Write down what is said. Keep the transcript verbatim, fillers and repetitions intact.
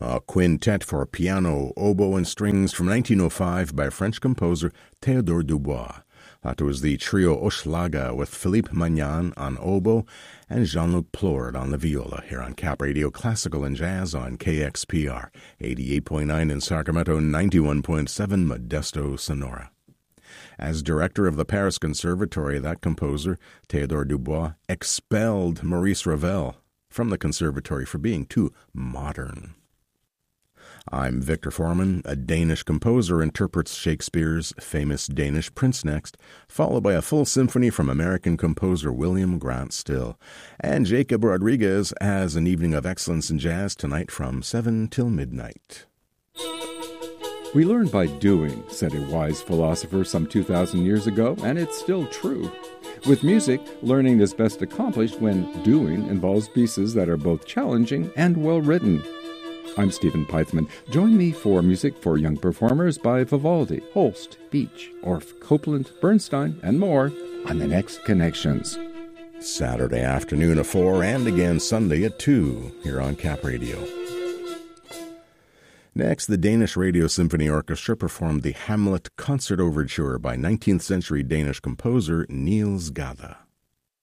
A quintet for piano, oboe, and strings from nineteen oh five by French composer Théodore Dubois. That was the trio Hochelaga with Philippe Magnan on oboe and Jean-Luc Plord on the viola here on Cap Radio Classical and Jazz on K X P R, eighty-eight point nine in Sacramento, ninety-one point seven Modesto, Sonora. As director of the Paris Conservatory, that composer, Théodore Dubois, expelled Maurice Ravel from the conservatory for being too modern. I'm Victor Foreman. A Danish composer interprets Shakespeare's famous Danish Prince next, followed by a full symphony from American composer William Grant Still. And Jacob Rodriguez has an evening of excellence in jazz tonight from seven till midnight. We learn by doing, said a wise philosopher some two thousand years ago, and it's still true. With music, learning is best accomplished when doing involves pieces that are both challenging and well-written. I'm Stephen Peitzman. Join me for Music for Young Performers by Vivaldi, Holst, Beach, Orff, Copland, Bernstein, and more on the next Connections. Saturday afternoon at four and again Sunday at two here on Cap Radio. Next, the Danish Radio Symphony Orchestra performed the Hamlet Concert Overture by nineteenth century Danish composer Niels Gade.